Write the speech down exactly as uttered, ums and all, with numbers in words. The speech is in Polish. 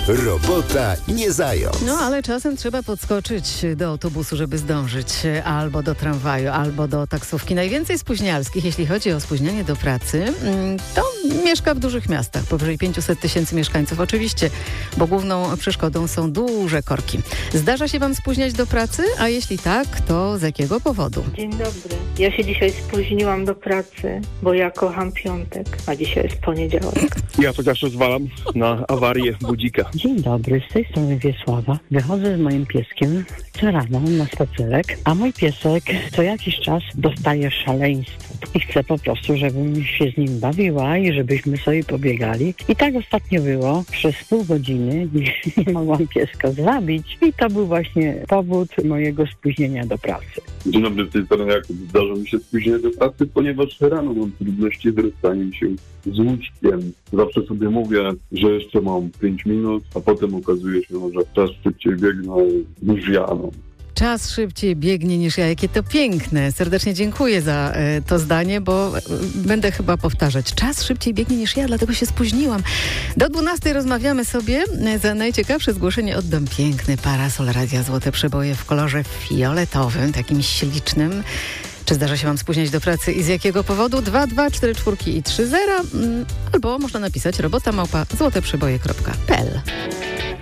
Robota nie zając. No ale czasem trzeba podskoczyć do autobusu, żeby zdążyć, albo do tramwaju, albo do taksówki. Najwięcej spóźnialskich, jeśli chodzi o spóźnianie do pracy, to mieszka w dużych miastach, powyżej pięćset tysięcy mieszkańców oczywiście, bo główną przeszkodą są duże korki. Zdarza się wam spóźniać do pracy? A jeśli tak, to z jakiego powodu? Dzień dobry. Ja się dzisiaj spóźniłam do pracy, bo ja kocham piątek, a dzisiaj jest poniedziałek. Ja chociaż rozwalam na awarię budzika. Dzień dobry, z tej strony Wiesława. Wychodzę z moim pieskiem co rano na spacerek, a mój piesek co jakiś czas dostaje szaleństwo. I chcę po prostu, żebym się z nim bawiła i żebyśmy sobie pobiegali. I tak ostatnio było. Przez pół godziny nie mogłam pieska zwabić i to był właśnie powód mojego spóźnienia do pracy. Dzień dobry, z tej strony Jakub. Zdarza mi się spóźnienie do pracy, ponieważ rano mam trudności z rozstaniem się z łóżkiem. Zawsze sobie mówię, że jeszcze mam pięć minut, a potem okazuje się, że czas szybciej biegnie niż ja. No. Czas szybciej biegnie niż ja. Jakie to piękne. Serdecznie dziękuję za e, to zdanie, bo e, będę chyba powtarzać. Czas szybciej biegnie niż ja, dlatego się spóźniłam. Do dwunastej rozmawiamy sobie. Za najciekawsze zgłoszenie oddam piękny parasol Radia Złote Przeboje w kolorze fioletowym, takim ślicznym. Czy zdarza się wam spóźniać do pracy i z jakiego powodu? dwa dwa cztery cztery i trzy zero albo można napisać robota małpa złoteprzeboje kropka p l.